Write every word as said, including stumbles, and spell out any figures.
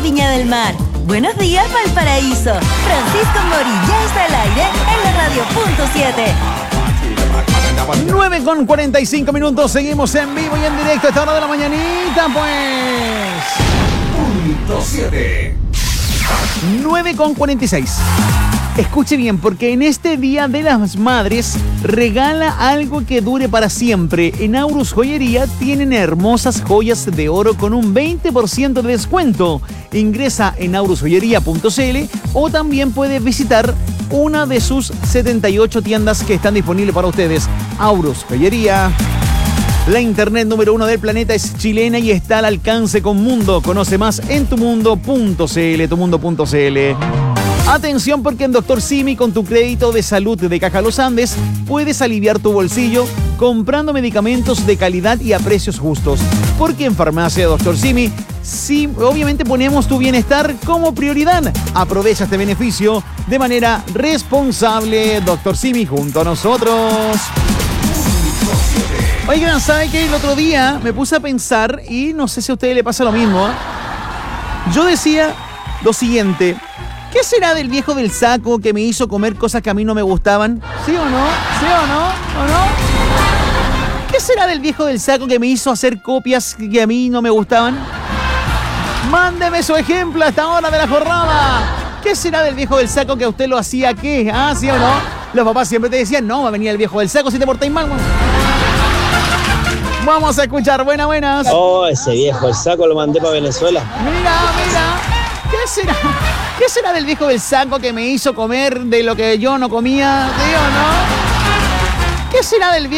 Viña del Mar. Buenos días, Valparaíso. Francisco Mori ya está al aire en la radio punto siete. nueve con cuarenta y cinco minutos, seguimos en vivo y en directo a esta hora de la mañanita, pues. Punto siete. nueve con cuarenta y seis. Escuche bien, porque en este Día de las Madres regala algo que dure para siempre. En Aurus Joyería tienen hermosas joyas de oro con un veinte por ciento de descuento. Ingresa en aurus joyería punto c l o también puede visitar una de sus setenta y ocho tiendas que están disponibles para ustedes. Aurus Joyería. La internet número uno del planeta es chilena y está al alcance con Mundo. Conoce más en tumundo punto c l, tumundo punto c l. Atención, porque en Doctor Simi, con tu crédito de salud de Caja Los Andes, puedes aliviar tu bolsillo comprando medicamentos de calidad y a precios justos. Porque en Farmacia Doctor Simi, sí, obviamente ponemos tu bienestar como prioridad. Aprovecha este beneficio de manera responsable. Doctor Simi, junto a nosotros. Oigan, ¿saben qué? El otro día me puse a pensar, y no sé si a ustedes les pasa lo mismo, ¿eh? Yo decía lo siguiente: ¿qué será del viejo del saco que me hizo comer cosas que a mí no me gustaban? ¿Sí o no? ¿Sí o no? ¿O no? ¿Qué será del viejo del saco que me hizo hacer copias que a mí no me gustaban? Mándeme su ejemplo a esta hora de la jornada. ¿Qué será del viejo del saco que a usted lo hacía qué? ¿Ah, sí o no? Los papás siempre te decían, no, va a venir el viejo del saco si te portáis mal. Vamos a escuchar, buenas, buenas. Oh, ese viejo del saco lo mandé para Venezuela. Mira, mira. ¿Qué será? ¿Qué será del viejo del saco que me hizo comer de lo que yo no comía? ¿Sí o no? ¿Qué será del viejo?